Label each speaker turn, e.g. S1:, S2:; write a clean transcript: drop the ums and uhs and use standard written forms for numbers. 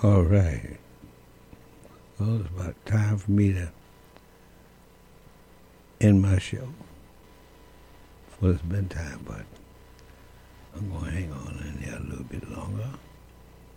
S1: All right. Well, it's about time for me to end my show. Well, it's been time, but